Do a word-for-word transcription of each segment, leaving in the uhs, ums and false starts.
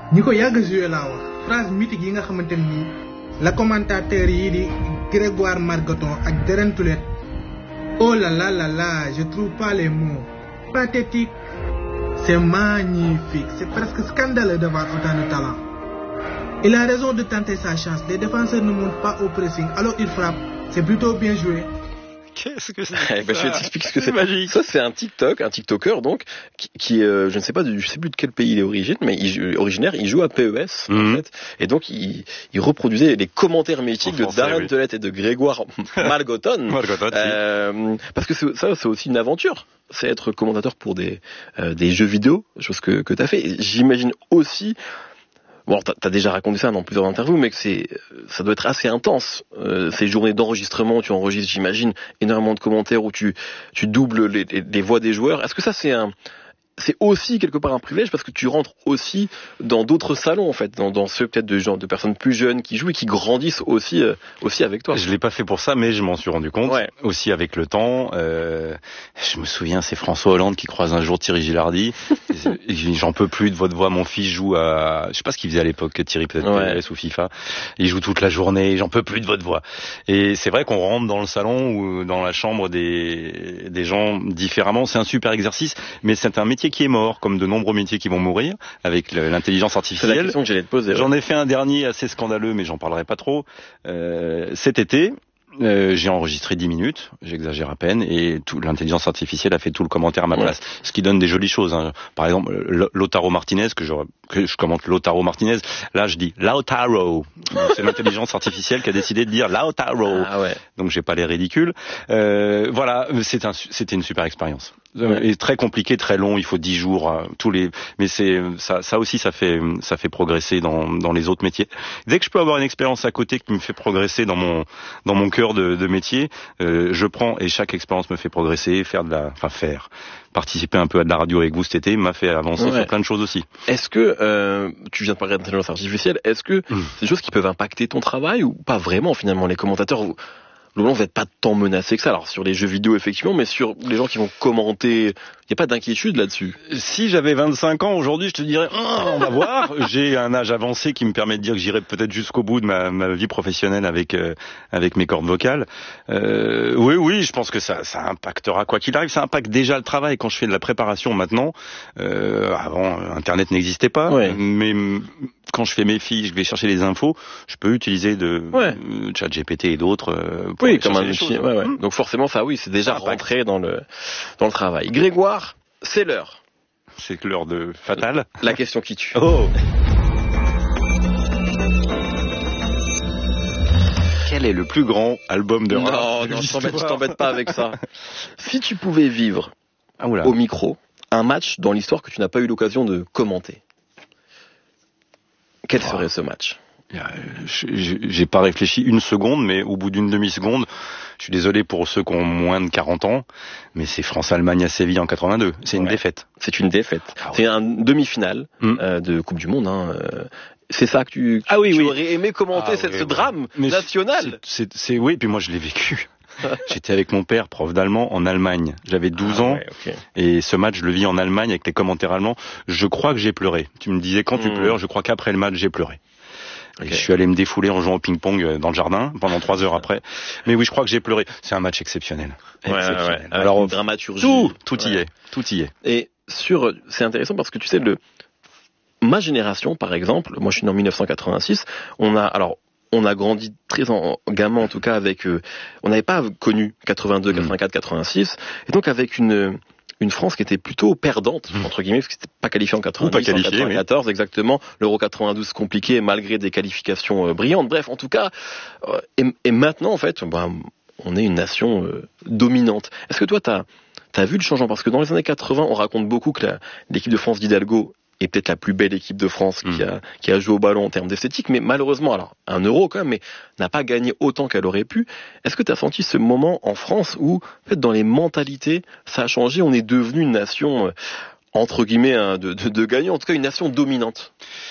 ñi ko yàgg joué laa wax phrase mythique yi nga xamante ni la commentateur yi di Grégoire Margoton ak Deren Toulette. Oh là là là là, je trouve pas les mots. Pathétique. C'est magnifique, c'est presque scandaleux d'avoir autant de talent. Il a raison de tenter sa chance. Les défenseurs ne montent pas au pressing, alors il frappe. C'est plutôt bien joué. Qu'est-ce que c'est eh ben, je vais t'expliquer ce que c'est. Magique. Ça, c'est un TikTok, un TikToker, donc, qui, qui euh, je ne sais pas, de, je sais plus de quel pays il est origine, mais il, originaire, il joue à P E S, mm-hmm. en fait. Et donc, il, il reproduisait les commentaires mythiques de Darren Toulette oui. et de Grégoire Margoton. Margoton, euh, oui. Parce que c'est, ça, c'est aussi une aventure. C'est être commentateur pour des, euh, des jeux vidéo, chose que, que t'as fait. Et j'imagine aussi, bon, t'as, t'as déjà raconté ça dans plusieurs interviews, mais que c'est, ça doit être assez intense. Euh, ces journées d'enregistrement, tu enregistres, j'imagine, énormément de commentaires où tu, tu doubles les, les, les voix des joueurs. Est-ce que ça, c'est un, c'est aussi quelque part un privilège parce que tu rentres aussi dans d'autres salons en fait, dans, dans ceux peut-être de gens, de personnes plus jeunes qui jouent et qui grandissent aussi, euh, aussi avec toi. Je l'ai pas fait pour ça, mais je m'en suis rendu compte. Ouais. Aussi avec le temps. Euh, je me souviens, c'est François Hollande qui croise un jour Thierry Gilardi. J'en peux plus de votre voix. Mon fils joue à, je sais pas ce qu'il faisait à l'époque, Thierry peut-être ouais. P S ou FIFA. Il joue toute la journée. J'en peux plus de votre voix. Et c'est vrai qu'on rentre dans le salon ou dans la chambre des des gens différemment. C'est un super exercice, mais c'est un métier qui est mort, comme de nombreux métiers qui vont mourir avec l'intelligence artificielle. C'est la question que j'allais te poser. Ouais. J'en ai fait un dernier assez scandaleux, mais j'en parlerai pas trop. Euh, cet été, euh, j'ai enregistré dix minutes, j'exagère à peine, et tout, l'intelligence artificielle a fait tout le commentaire à ma ouais. place, ce qui donne des jolies choses. Hein. Par exemple, Lautaro Martinez, que je, que je commente Lautaro Martinez, là je dis Lautaro. C'est l'intelligence artificielle qui a décidé de dire Lautaro. Ah ouais. Donc j'ai pas l'air ridicule. Euh, voilà, c'est un, c'était une super expérience. Ouais. Et très compliqué, très long. Il faut dix jours, euh, tous les. Mais c'est ça, ça aussi, ça fait, ça fait progresser dans dans les autres métiers. Dès que je peux avoir une expérience à côté qui me fait progresser dans mon dans mon cœur de, de métier, euh, je prends et chaque expérience me fait progresser, faire de la, enfin faire, participer un peu à de la radio avec vous cet été m'a fait avancer ouais. sur plein de choses aussi. Est-ce que euh, tu viens de parler d'intelligence artificielle, est-ce que mmh. c'est des choses qui peuvent impacter ton travail ou pas vraiment finalement les commentateurs vous... Globalement, vous n'êtes pas tant menacé que ça. Alors, sur les jeux vidéo, effectivement, mais sur les gens qui vont commenter, il n'y a pas d'inquiétude là-dessus. Si j'avais vingt-cinq ans aujourd'hui, je te dirais, oh, on va voir. J'ai un âge avancé qui me permet de dire que j'irai peut-être jusqu'au bout de ma, ma vie professionnelle avec euh, avec mes cordes vocales. Euh, oui, oui, je pense que ça, ça impactera quoi qu'il arrive. Ça impacte déjà le travail. Quand je fais de la préparation maintenant, euh, avant, Internet n'existait pas, ouais. mais quand je fais mes fiches, je vais chercher les infos, je peux utiliser de ouais. euh, ChatGPT et d'autres. Euh, pour oui, comme un outil. Ouais, ouais. Mmh. Donc forcément, ça, oui, c'est déjà ça rentré dans le dans le travail. Grégoire, c'est l'heure. C'est l'heure de fatale. La question qui tue. Oh. Quel est le plus grand album de rap? Non, non, je t'embête, je t'embête pas avec ça. Si tu pouvais vivre ah, au micro un match dans l'histoire que tu n'as pas eu l'occasion de commenter, quel oh. serait ce match? J'ai pas réfléchi une seconde, mais au bout d'une demi-seconde, je suis désolé pour ceux qui ont moins de quarante ans, mais c'est France-Allemagne à Séville en quatre-vingt-deux. C'est ouais. une défaite. C'est une défaite. Ah ouais. C'est un demi-finale mmh. euh, de Coupe du Monde. Hein. C'est ça que tu, ah oui, tu oui. aurais aimé commenter ah, cette, oui, ce oui. drame mais national. C'est, c'est, c'est oui, puis moi je l'ai vécu. J'étais avec mon père, prof d'allemand, en Allemagne. J'avais douze ah, ans, ouais, okay. et ce match, je le vis en Allemagne avec les commentaires allemands. Je crois que j'ai pleuré. Tu me disais quand mmh. tu pleures, je crois qu'après le match, j'ai pleuré. Okay. Je suis allé me défouler en jouant au ping-pong dans le jardin pendant trois heures après. Mais oui, je crois que j'ai pleuré. C'est un match exceptionnel. Ouais, exceptionnel. Ouais, alors, dramaturgie. Tout, tout y ouais. est. Tout y est. Et sur, c'est intéressant parce que tu sais, le, ma génération, par exemple, moi je suis né en dix-neuf cent quatre-vingt-six, on a, alors, on a grandi très en, gamin en tout cas avec, euh, on n'avait pas connu quatre-vingt-deux, quatre-vingt-quatre, quatre-vingt-six, et donc avec une, une France qui était plutôt perdante, entre guillemets, parce que c'était pas qualifié en quatre-vingt-dix, en quatre-vingt-quatorze, oui. exactement. L'Euro quatre-vingt-douze compliqué, malgré des qualifications euh, brillantes. Bref, en tout cas, euh, et, et maintenant, en fait, bah, on est une nation euh, dominante. Est-ce que toi, t'as, t'as vu le changement? Parce que dans les années quatre-vingts, on raconte beaucoup que la, l'équipe de France d'Hidalgo est peut-être la plus belle équipe de France qui a, qui a joué au ballon en termes d'esthétique, mais malheureusement, alors, un euro quand même, mais n'a pas gagné autant qu'elle aurait pu. Est-ce que tu as senti ce moment en France où, en fait, dans les mentalités, ça a changé, on est devenu une nation, euh, entre guillemets, hein, de, de, de gagnants, en tout cas une nation dominante?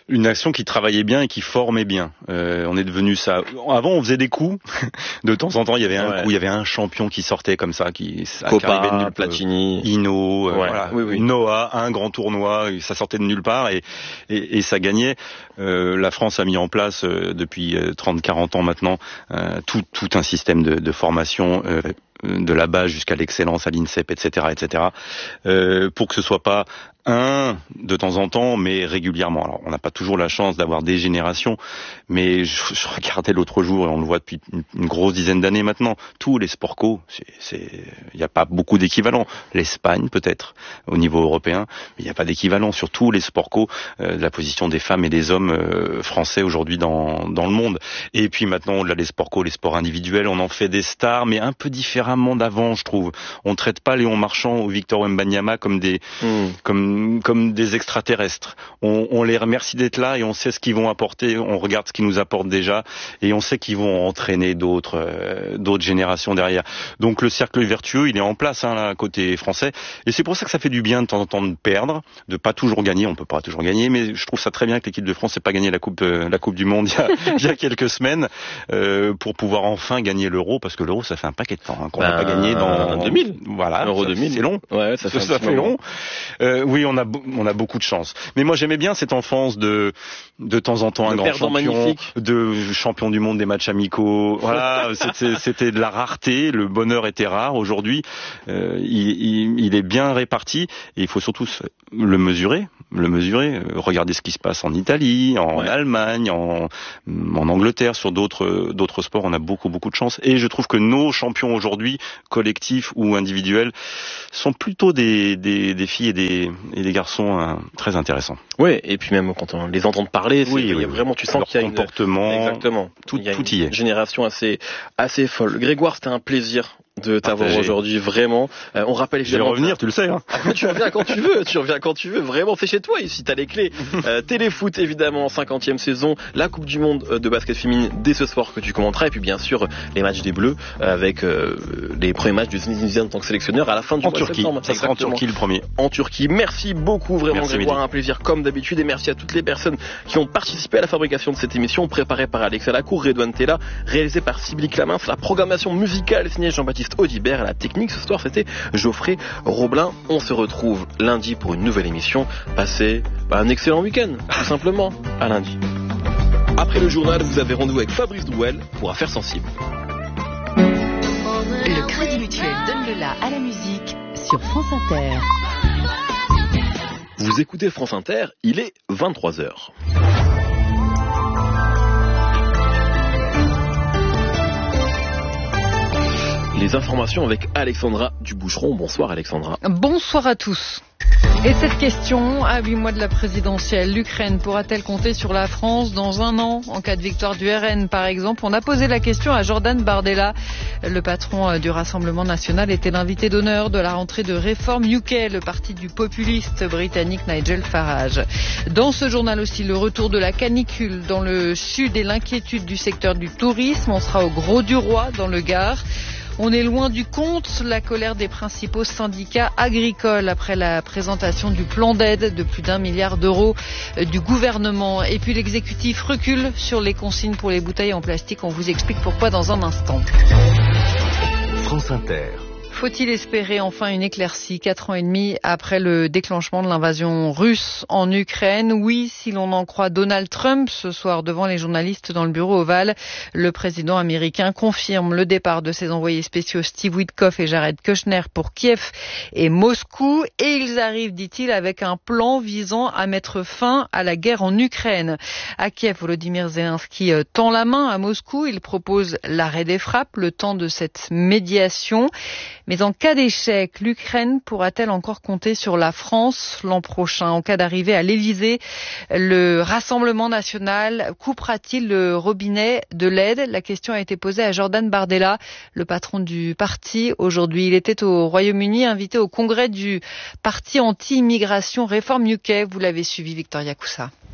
une nation qui travaillait bien et qui formait bien. Euh, on est devenu ça. Avant, on faisait des coups. De temps en temps, il y avait un ouais. coup, il y avait un champion qui sortait comme ça, qui Copa, Platini, Hino, euh, ouais. voilà, oui, oui. Noah, un grand tournoi, ça sortait de nulle part et et, et ça gagnait. Euh, la France a mis en place euh, depuis trente quarante ans maintenant euh, tout tout un système de, de formation. Euh, de la base jusqu'à l'excellence à l'INSEP, et cetera, et cetera, euh, pour que ce soit pas un de temps en temps, mais régulièrement. Alors, on n'a pas toujours la chance d'avoir des générations, mais je, je regardais l'autre jour, et on le voit depuis une, une grosse dizaine d'années maintenant, tous les sports co, c'est, il n'y a pas beaucoup d'équivalents. L'Espagne, peut-être, au niveau européen, mais il n'y a pas d'équivalent sur tous les sports co, euh, de la position des femmes et des hommes euh, français aujourd'hui dans, dans le monde. Et puis maintenant, au-delà des sports co, les sports individuels, on en fait des stars, mais un peu différemment d'avant, je trouve. On ne traite pas Léon Marchand ou Victor Wembanyama comme des, mmh. comme comme des extraterrestres. On, on les remercie d'être là et on sait ce qu'ils vont apporter, on regarde ce qu'ils nous apportent déjà et on sait qu'ils vont entraîner d'autres euh, d'autres générations derrière. Donc le cercle vertueux, il est en place hein, là, côté français et c'est pour ça que ça fait du bien de temps en temps de perdre, de pas toujours gagner, on peut pas toujours gagner, mais je trouve ça très bien que l'équipe de France n'ait pas gagné la coupe euh, la coupe du monde il y a, il y a quelques semaines euh, pour pouvoir enfin gagner l'euro parce que l'euro ça fait un paquet de temps hein, qu'on n'a ben, pas gagné dans deux mille. Voilà, l'euro deux mille. C'est long. Ouais, ça fait, ça fait long. Euh, oui, on a on a beaucoup de chance. Mais moi j'aimais bien cette enfance de de temps en temps un le grand champion, magnifique. de champion du monde des matchs amicaux. Voilà, c'était, c'était de la rareté. Le bonheur était rare. Aujourd'hui, euh, il, il, il est bien réparti et il faut surtout le mesurer. Le mesurer. Regardez ce qui se passe en Italie, en ouais. Allemagne, en en Angleterre, sur d'autres d'autres sports. On a beaucoup beaucoup de chance. Et je trouve que nos champions aujourd'hui, collectifs ou individuels, sont plutôt des des, des filles et des et des garçons hein, très intéressants. Ouais, et puis même quand on les entend parler, c'est, oui, il y a oui, vraiment, tu sens leur qu'il y a comportement, une exactement, tout, il y a tout une y est. Génération assez assez folle. Grégoire, c'était un plaisir de t'avoir Partagé. Aujourd'hui, vraiment. Euh, on rappelle évidemment. Je vais revenir, tu le sais. Hein. Ah, tu reviens quand tu veux, tu reviens quand tu veux. Vraiment, c'est chez toi ici, t'as les clés. Euh, Téléfoot, évidemment, cinquantième saison, la Coupe du Monde de basket féminine dès ce soir que tu commenteras, et puis bien sûr les matchs des Bleus avec euh, les premiers matchs du Zinedine en tant que sélectionneur à la fin du en mois Turquie. de septembre. Ça sera en Turquie le premier. En Turquie. Merci beaucoup, vraiment, merci, Grégoire, Midi. Un plaisir comme d'habitude, et merci à toutes les personnes qui ont participé à la fabrication de cette émission, préparée par Alexa Lacour, Redouane Tella, réalisée par Sybille Clamins, la programmation musicale signée Jean-Baptiste Audibert, à la technique ce soir c'était Geoffrey Roblin. On se retrouve lundi pour une nouvelle émission. Passez bah, un excellent week-end, tout simplement. À lundi. Après le journal, vous avez rendez-vous avec Fabrice Drouel pour Affaires sensibles. Le Crédit Mutuel donne le la à la musique sur France Inter. Vous écoutez France Inter, il est vingt-trois heures. Les informations avec Alexandra Duboucheron. Bonsoir Alexandra. Bonsoir à tous. Et cette question, à huit mois de la présidentielle, l'Ukraine pourra-t-elle compter sur la France dans un an en cas de victoire du R N par exemple? On a posé la question à Jordan Bardella. Le patron du Rassemblement National était l'invité d'honneur de la rentrée de Reform U K, le parti du populiste britannique Nigel Farage. Dans ce journal aussi, le retour de la canicule dans le sud et l'inquiétude du secteur du tourisme. On sera au Gros du Roi dans le Gard. On est loin du compte, la colère des principaux syndicats agricoles après la présentation du plan d'aide de plus d'un milliard d'euros du gouvernement. Et puis l'exécutif recule sur les consignes pour les bouteilles en plastique. On vous explique pourquoi dans un instant. France Inter. Faut-il espérer enfin une éclaircie quatre ans et demi après le déclenchement de l'invasion russe en Ukraine? Oui, si l'on en croit Donald Trump ce soir devant les journalistes dans le bureau ovale. Le président américain confirme le départ de ses envoyés spéciaux Steve Witkoff et Jared Kushner pour Kiev et Moscou. Et ils arrivent, dit-il, avec un plan visant à mettre fin à la guerre en Ukraine. À Kiev, Volodymyr Zelensky tend la main à Moscou. Il propose l'arrêt des frappes, le temps de cette médiation. Mais en cas d'échec, l'Ukraine pourra-t-elle encore compter sur la France l'an prochain? En cas d'arrivée à l'Élysée, le Rassemblement national coupera-t-il le robinet de l'aide? La question a été posée à Jordan Bardella, le patron du parti. Aujourd'hui, il était au Royaume-Uni, invité au congrès du parti anti-immigration Reform U K. Vous l'avez suivi, Victoria Coussa.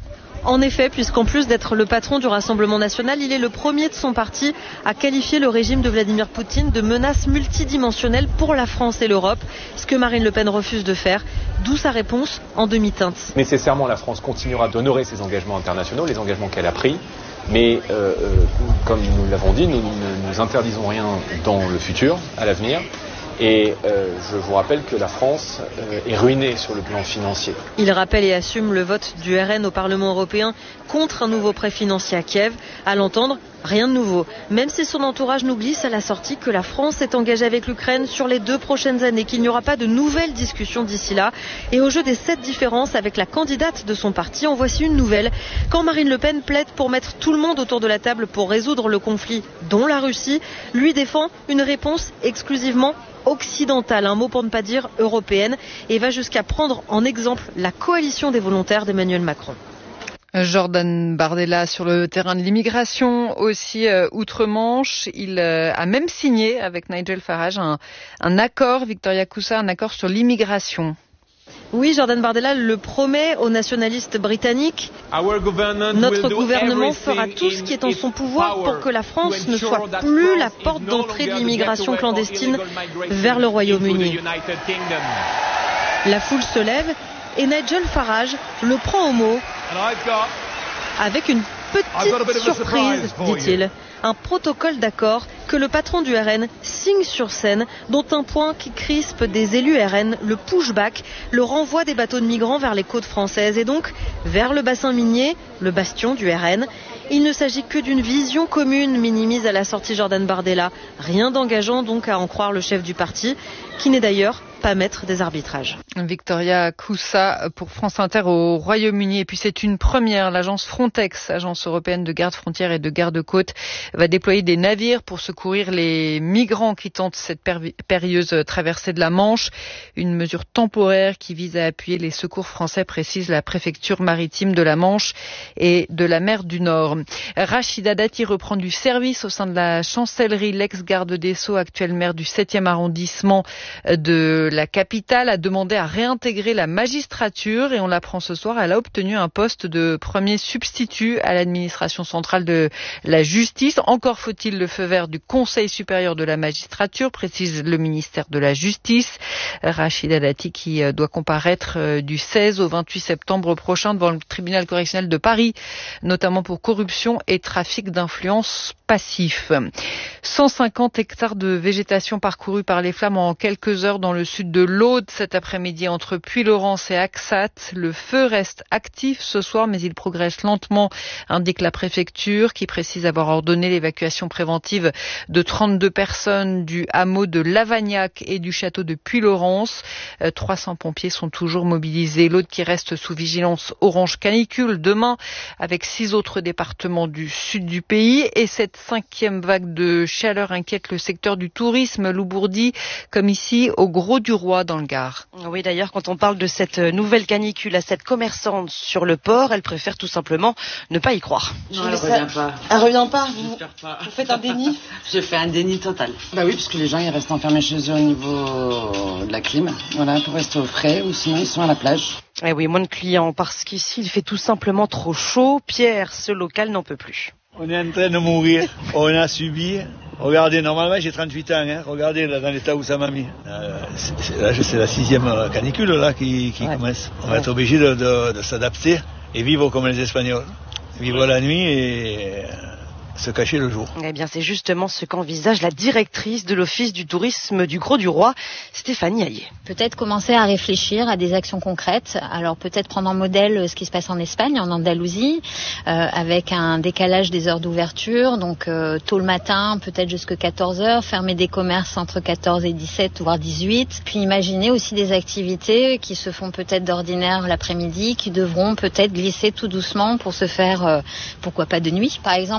En effet, puisqu'en plus d'être le patron du Rassemblement national, il est le premier de son parti à qualifier le régime de Vladimir Poutine de menace multidimensionnelle pour la France et l'Europe, ce que Marine Le Pen refuse de faire, d'où sa réponse en demi-teinte. Nécessairement, la France continuera d'honorer ses engagements internationaux, les engagements qu'elle a pris, mais euh, euh, comme nous l'avons dit, nous ne nous interdisons rien dans le futur, à l'avenir. Et euh, je vous rappelle que la France euh, est ruinée sur le plan financier. Il rappelle et assume le vote du R N au Parlement européen contre un nouveau prêt financier à Kiev. À l'entendre, rien de nouveau. Même si son entourage nous glisse à la sortie que la France est engagée avec l'Ukraine sur les deux prochaines années, qu'il n'y aura pas de nouvelles discussions d'ici là. Et au jeu des sept différences avec la candidate de son parti, en voici une nouvelle. Quand Marine Le Pen plaide pour mettre tout le monde autour de la table pour résoudre le conflit, dont la Russie, lui défend une réponse exclusivement occidentale, un mot pour ne pas dire européenne, et va jusqu'à prendre en exemple la coalition des volontaires d'Emmanuel Macron. Jordan Bardella sur le terrain de l'immigration aussi euh, outre-Manche. Il euh, a même signé avec Nigel Farage un, un accord, Victoria Koussa, un accord sur l'immigration. Oui, Jordan Bardella le promet aux nationalistes britanniques. Notre gouvernement fera tout ce qui est en son pouvoir pour que la France ne soit plus la porte d'entrée de l'immigration clandestine vers le Royaume-Uni. La foule se lève et Nigel Farage le prend au mot avec une petite surprise, dit-il. Un protocole d'accord que le patron du R N signe sur scène, dont un point qui crispe des élus R N, le pushback, le renvoi des bateaux de migrants vers les côtes françaises et donc vers le bassin minier, le bastion du R N. Il ne s'agit que d'une vision commune, minimise à la sortie Jordan Bardella. Rien d'engageant donc à en croire le chef du parti, qui n'est d'ailleurs pas maître des arbitrages. Victoria Koussa pour France Inter au Royaume-Uni. Et puis c'est une première. L'agence Frontex, agence européenne de garde-frontières et de garde-côtes, va déployer des navires pour secourir les migrants qui tentent cette périlleuse traversée de la Manche. Une mesure temporaire qui vise à appuyer les secours français, précise la préfecture maritime de la Manche et de la mer du Nord. Rachida Dati reprend du service au sein de la chancellerie. L'ex-garde des Sceaux, actuelle maire du septième arrondissement de la capitale, a demandé à réintégrer la magistrature et on l'apprend ce soir, elle a obtenu un poste de premier substitut à l'administration centrale de la justice. Encore faut-il le feu vert du Conseil supérieur de la magistrature, précise le ministère de la Justice. Rachida Dati qui doit comparaître du seize au vingt-huit septembre prochain devant le tribunal correctionnel de Paris, notamment pour corruption et trafic d'influence passif. cent cinquante hectares de végétation parcourus par les flammes en quelques heures dans le sud de l'Aude cet après-midi entre Puylaurens et Axat. Le feu reste actif ce soir mais il progresse lentement, indique la préfecture qui précise avoir ordonné l'évacuation préventive de trente-deux personnes du hameau de Lavagnac et du château de Puylaurens. trois cents pompiers sont toujours mobilisés. L'Aude qui reste sous vigilance orange canicule demain avec six autres départements du sud du pays. Et cette cinquième vague de chaleur inquiète le secteur du tourisme, Loubourdi, comme ici au Gros du Roi dans le Gard. Oui, d'ailleurs, quand on parle de cette nouvelle canicule à cette commerçante sur le port, elle préfère tout simplement ne pas y croire. Non, elle revient pas. Elle revient pas. Vous, pas. vous faites un déni? Je fais un déni total. Bah oui, parce que les gens ils restent enfermés chez eux au niveau de la clim, voilà, pour rester au frais, ou sinon ils sont à la plage. Eh oui, moins de clients, parce qu'ici il fait tout simplement trop chaud. Pierre, ce local n'en peut plus. On est en train de mourir, on a subi. Regardez, normalement j'ai trente-huit ans, hein. Regardez là, dans l'état où ça m'a mis. Euh, c'est, là, c'est la sixième canicule là qui, qui ouais. commence. On va être obligé de, de, de s'adapter et vivre comme les Espagnols. Vivre la nuit et se cacher le jour. Eh bien, c'est justement ce qu'envisage la directrice de l'Office du tourisme du Gros du Roi, Stéphanie Hayet. Peut-être commencer à réfléchir à des actions concrètes. Alors peut-être prendre en modèle ce qui se passe en Espagne, en Andalousie, euh, avec un décalage des heures d'ouverture, donc euh, tôt le matin, peut-être jusqu'à quatorze heures, fermer des commerces entre quatorze et dix-sept, voire dix-huit. Puis imaginer aussi des activités qui se font peut-être d'ordinaire l'après-midi, qui devront peut-être glisser tout doucement pour se faire, euh, pourquoi pas de nuit. Par exemple, des balades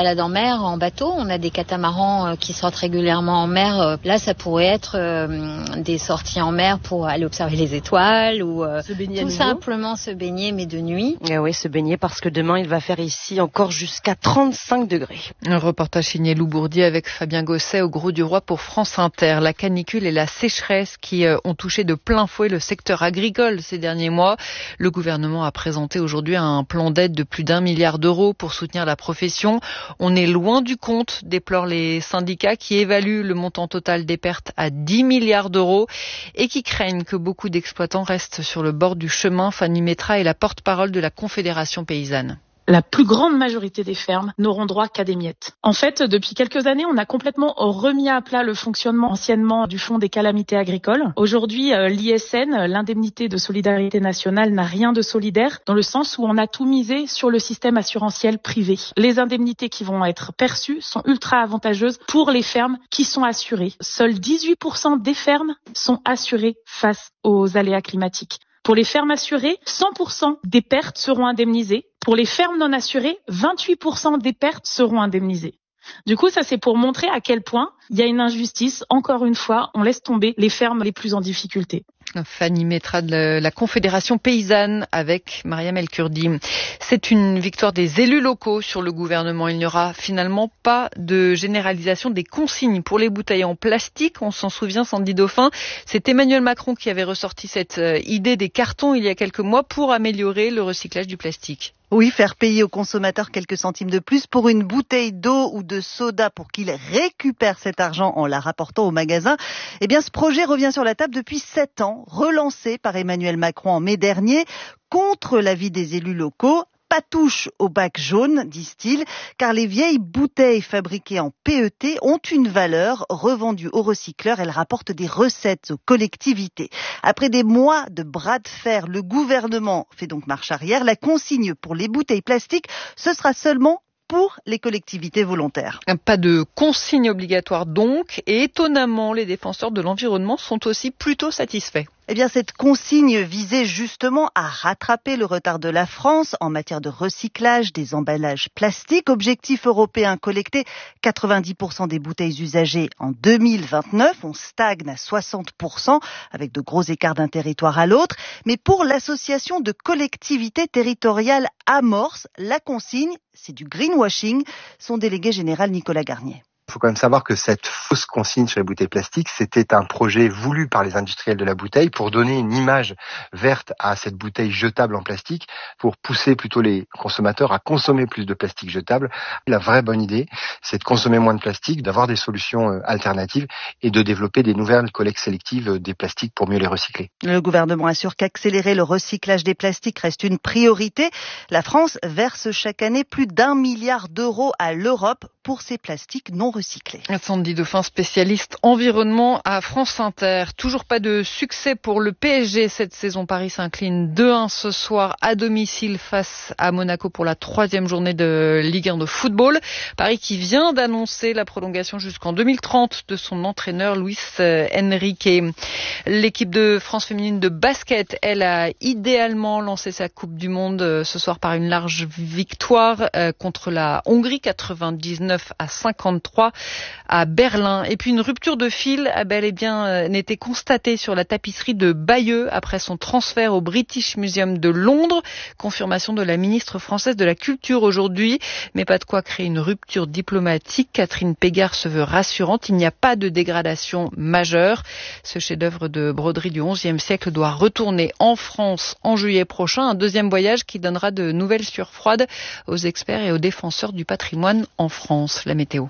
balade en mer, en bateau. On a des catamarans euh, qui sortent régulièrement en mer. Euh, là, ça pourrait être euh, des sorties en mer pour aller observer les étoiles ou euh, se baigner tout simplement se baigner, mais de nuit. Et oui, se baigner parce que demain, il va faire ici encore jusqu'à trente-cinq degrés. Un reportage signé Lou Bourdier avec Fabien Gosset au Gros du Roi pour France Inter. La canicule et la sécheresse qui euh, ont touché de plein fouet le secteur agricole ces derniers mois. Le gouvernement a présenté aujourd'hui un plan d'aide de plus d'un milliard d'euros pour soutenir la profession. On est loin du compte, déplorent les syndicats qui évaluent le montant total des pertes à dix milliards d'euros et qui craignent que beaucoup d'exploitants restent sur le bord du chemin. Fanny Métra est la porte-parole de la Confédération paysanne. La plus grande majorité des fermes n'auront droit qu'à des miettes. En fait, depuis quelques années, on a complètement remis à plat le fonctionnement anciennement du Fonds des calamités agricoles. Aujourd'hui, l'I S N, l'indemnité de solidarité nationale, n'a rien de solidaire dans le sens où on a tout misé sur le système assurantiel privé. Les indemnités qui vont être perçues sont ultra avantageuses pour les fermes qui sont assurées. Seuls dix-huit pour cent des fermes sont assurées face aux aléas climatiques. Pour les fermes assurées, cent pour cent des pertes seront indemnisées. Pour les fermes non assurées, vingt-huit pour cent des pertes seront indemnisées. Du coup, ça c'est pour montrer à quel point il y a une injustice. Encore une fois, on laisse tomber les fermes les plus en difficulté. Fanny Métra de la Confédération paysanne avec Mariam El Kurdi. C'est une victoire des élus locaux sur le gouvernement. Il n'y aura finalement pas de généralisation des consignes pour les bouteilles en plastique. On s'en souvient, Sandy Dauphin. C'est Emmanuel Macron qui avait ressorti cette idée des cartons il y a quelques mois pour améliorer le recyclage du plastique. Oui, faire payer aux consommateurs quelques centimes de plus pour une bouteille d'eau ou de soda pour qu'ils récupèrent cet argent en la rapportant au magasin. Eh bien, ce projet revient sur la table depuis sept ans, relancé par Emmanuel Macron en mai dernier, contre l'avis des élus locaux. Pas touche au bac jaune, disent-ils, car les vieilles bouteilles fabriquées en P E T ont une valeur revendue aux recycleurs. Elles rapportent des recettes aux collectivités. Après des mois de bras de fer, le gouvernement fait donc marche arrière. La consigne pour les bouteilles plastiques, ce sera seulement pour les collectivités volontaires. Pas de consigne obligatoire donc, et étonnamment, les défenseurs de l'environnement sont aussi plutôt satisfaits. Eh bien, cette consigne visait justement à rattraper le retard de la France en matière de recyclage des emballages plastiques. Objectif européen, collecter quatre-vingt-dix pour cent des bouteilles usagées en deux mille vingt-neuf. On stagne à soixante pour cent avec de gros écarts d'un territoire à l'autre. Mais pour l'association de collectivités territoriales Amorce, la consigne, c'est du greenwashing. Son délégué général Nicolas Garnier. Il faut quand même savoir que cette fausse consigne sur les bouteilles plastiques, c'était un projet voulu par les industriels de la bouteille pour donner une image verte à cette bouteille jetable en plastique, pour pousser plutôt les consommateurs à consommer plus de plastique jetable. La vraie bonne idée, c'est de consommer moins de plastique, d'avoir des solutions alternatives et de développer des nouvelles collectes sélectives des plastiques pour mieux les recycler. Le gouvernement assure qu'accélérer le recyclage des plastiques reste une priorité. La France verse chaque année plus d'un milliard d'euros à l'Europe pour ces plastiques non recyclés. Sandy Dauphin, spécialiste environnement à France Inter. Toujours pas de succès pour le P S G cette saison. Paris s'incline deux un ce soir à domicile face à Monaco pour la troisième journée de Ligue un de football. Paris qui vient d'annoncer la prolongation jusqu'en deux mille trente de son entraîneur Luis Enrique. L'équipe de France féminine de basket, elle a idéalement lancé sa Coupe du Monde ce soir par une large victoire contre la Hongrie, quatre-vingt-dix-neuf à cinquante-trois à Berlin. Et puis une rupture de fil a bel et bien été constatée sur la tapisserie de Bayeux après son transfert au British Museum de Londres. Confirmation de la ministre française de la Culture aujourd'hui, mais pas de quoi créer une rupture diplomatique. Catherine Pégard se veut rassurante, il n'y a pas de dégradation majeure. Ce chef-d'œuvre de broderie du onzième siècle doit retourner en France en juillet prochain. Un deuxième voyage qui donnera de nouvelles sueurs froides aux experts et aux défenseurs du patrimoine en France. La météo.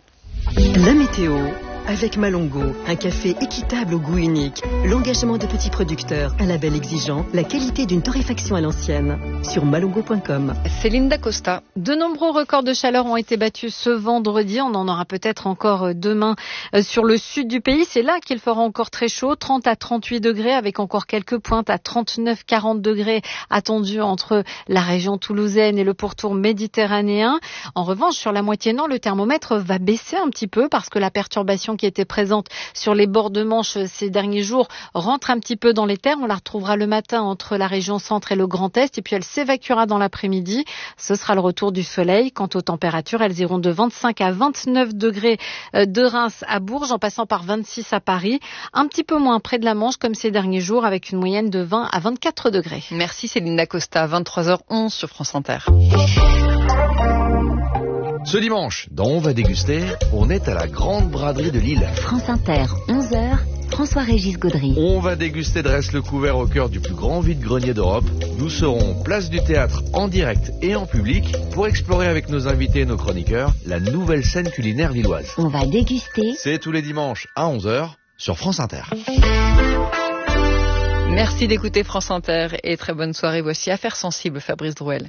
La météo avec Malongo, un café équitable au goût unique, l'engagement de petits producteurs, un label exigeant, la qualité d'une torréfaction à l'ancienne. Sur malongo point com. Céline Dacosta. De nombreux records de chaleur ont été battus ce vendredi. On en aura peut-être encore demain sur le sud du pays. C'est là qu'il fera encore très chaud, trente à trente-huit degrés, avec encore quelques pointes à trente-neuf à quarante degrés attendus entre la région toulousaine et le pourtour méditerranéen. En revanche, sur la moitié nord, le thermomètre va baisser un petit peu parce que la perturbation population qui était présente sur les bords de Manche ces derniers jours rentre un petit peu dans les terres. On la retrouvera le matin entre la région centre et le Grand Est et puis elle s'évacuera dans l'après-midi. Ce sera le retour du soleil. Quant aux températures, elles iront de vingt-cinq à vingt-neuf degrés de Reims à Bourges en passant par vingt-six à Paris. Un petit peu moins près de la Manche comme ces derniers jours avec une moyenne de vingt à vingt-quatre degrés. Merci Céline Dacosta, vingt-trois heures onze sur France Inter. Ce dimanche, dans On va déguster, on est à la Grande Braderie de Lille. France Inter, onze heures, François-Régis Gaudry. On va déguster dresse le couvert au cœur du plus grand vide-grenier d'Europe. Nous serons place du théâtre en direct et en public pour explorer avec nos invités et nos chroniqueurs la nouvelle scène culinaire lilloise. On va déguster. C'est tous les dimanches à onze heures sur France Inter. Merci d'écouter France Inter et très bonne soirée. Voici Affaires sensibles, Fabrice Drouel.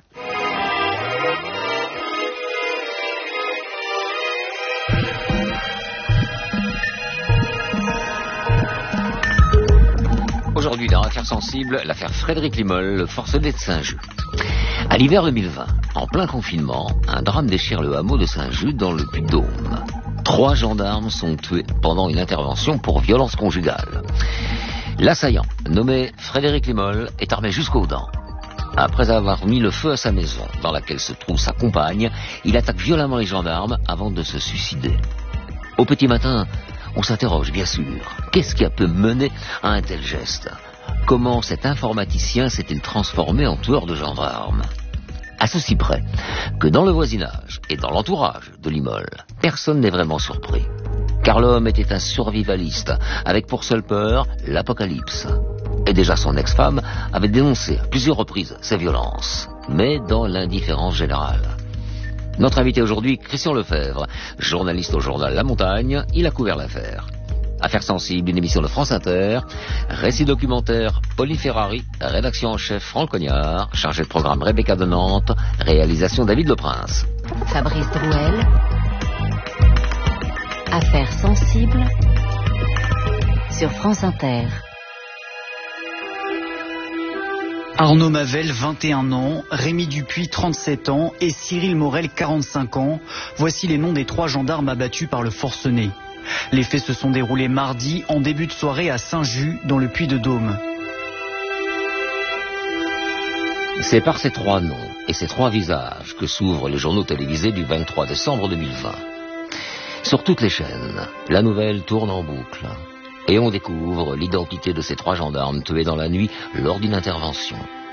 Aujourd'hui, dans Affaires sensibles, l'affaire Frédéric Limol, le forcené de Saint-Just. À l'hiver deux mille vingt, en plein confinement, un drame déchire le hameau de Saint-Just dans le Puy-de-Dôme. Trois gendarmes sont tués pendant une intervention pour violence conjugale. L'assaillant, nommé Frédéric Limol, est armé jusqu'aux dents. Après avoir mis le feu à sa maison, dans laquelle se trouve sa compagne, il attaque violemment les gendarmes avant de se suicider. Au petit matin, on s'interroge bien sûr. Qu'est-ce qui a pu mener à un tel geste? Comment cet informaticien s'est-il transformé en tueur de gendarmes? À ceci près que dans le voisinage et dans l'entourage de Limol, personne n'est vraiment surpris. Car l'homme était un survivaliste, avec pour seule peur l'apocalypse. Et déjà son ex-femme avait dénoncé à plusieurs reprises ces violences, mais dans l'indifférence générale. Notre invité aujourd'hui, Christian Lefebvre, journaliste au journal La Montagne, il a couvert l'affaire. Affaires sensibles, une émission de France Inter, récit documentaire Pauline Ferrari, rédaction en chef Franck Cognard, chargé de programme Rebecca de Nantes, réalisation David Leprince. Fabrice Drouel. Affaires sensibles sur France Inter. Arnaud Mavel, vingt et un ans, Rémi Dupuis, trente-sept ans et Cyril Morel, quarante-cinq ans. Voici les noms des trois gendarmes abattus par le forcené. Les faits se sont déroulés mardi en début de soirée à Saint-Just, dans le Puy-de-Dôme. C'est par ces trois noms et ces trois visages que s'ouvrent les journaux télévisés du vingt-trois décembre deux mille vingt. Sur toutes les chaînes, la nouvelle tourne en boucle. Et on découvre l'identité de ces trois gendarmes tués dans la nuit lors d'une intervention.